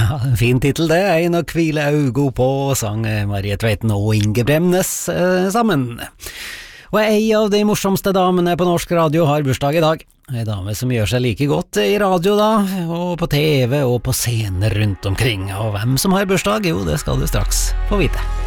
Ja, en fin titel det, En å hvile augo på, sang Marie Tveiten og Inge Bremnes sammen. Og ei av de morsomste damene på norsk radio har bursdag i dag. En dame som gjør seg like godt i radio da, og på TV og på scener rundt omkring. Og hvem som har bursdag, jo det skal du straks få vite.